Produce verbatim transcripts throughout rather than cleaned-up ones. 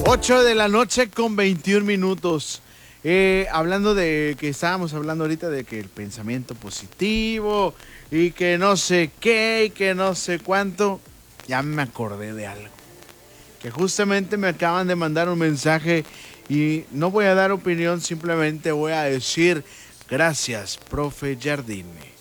ocho de la noche con veintiún minutos. Eh, hablando de que estábamos hablando ahorita de que el pensamiento positivo y que no sé qué y que no sé cuánto, ya me acordé de algo. Que justamente me acaban de mandar un mensaje y no voy a dar opinión, simplemente voy a decir gracias, profe Jardine.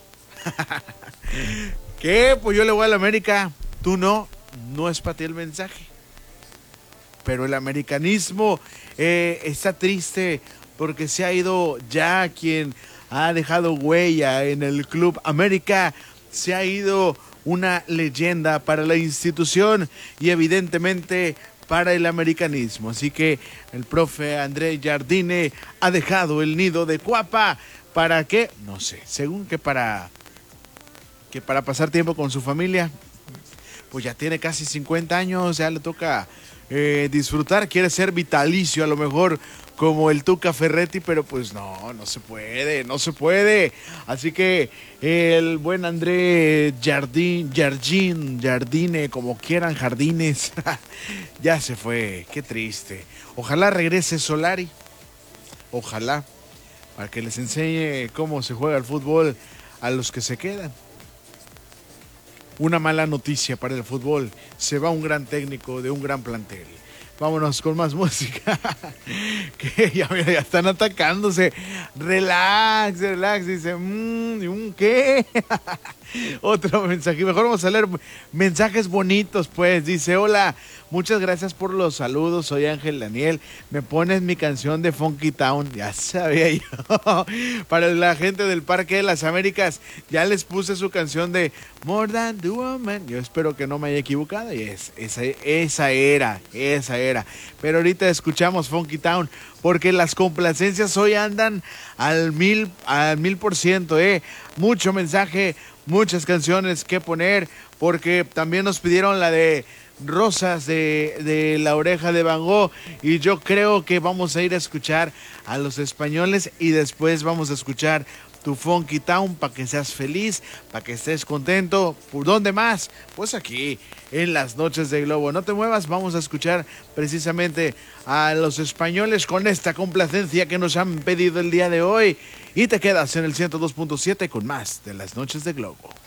¿Qué? Pues yo le voy a la América, tú no, no es para ti el mensaje. Pero el americanismo eh, está triste porque se ha ido ya quien ha dejado huella en el Club América. Se ha ido una leyenda para la institución y evidentemente para el americanismo. Así que el profe André Jardine ha dejado el nido de Cuapa. ¿Para qué? No sé, según que para, que para pasar tiempo con su familia. Pues ya tiene casi cincuenta años, ya le toca eh, disfrutar, quiere ser vitalicio a lo mejor como el Tuca Ferretti, pero pues no, no se puede, no se puede. Así que el buen André Jardín, Jardín, Jardine, como quieran, Jardines, ya se fue, qué triste. Ojalá regrese Solari, ojalá, para que les enseñe cómo se juega el fútbol a los que se quedan. Una mala noticia para el fútbol. Se va un gran técnico de un gran plantel. Vámonos con más música. Que ya, mira, ya están atacándose. Relax, relax. Dice, mmm, ¿qué? Otro mensaje. Mejor vamos a leer mensajes bonitos, pues. Dice, hola, muchas gracias por los saludos. Soy Ángel Daniel. Me pones mi canción de Funky Town. Ya sabía yo. Para la gente del Parque de las Américas, ya les puse su canción de More Than the Woman. Yo espero que no me haya equivocado. Y es, esa, esa era, esa era. Pero ahorita escuchamos Funky Town, porque las complacencias hoy andan al mil, al mil por ciento, eh. Mucho mensaje, muchas canciones que poner, porque también nos pidieron la de Rosas de, de La Oreja de Van Gogh, y yo creo que vamos a ir a escuchar a Los Españoles y después vamos a escuchar tu Funky Town para que seas feliz, para que estés contento. ¿Por dónde más? Pues aquí, en las noches de Globo. No te muevas, vamos a escuchar precisamente a Los Españoles con esta complacencia que nos han pedido el día de hoy. Y te quedas en el ciento dos punto siete con más de las noches de Globo.